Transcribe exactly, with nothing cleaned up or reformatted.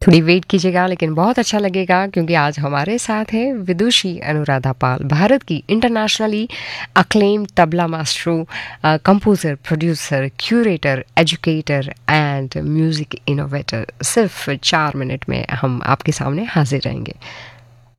थोड़ी वेट कीजिएगा, लेकिन बहुत अच्छा लगेगा क्योंकि आज हमारे साथ है विदुषी अनुराधा पाल, भारत की internationally acclaim tabla maestro, composer, producer, curator, educator and music innovator. सिर्फ चार मिनट में हम आपके सामने हाजिर रहेंगे।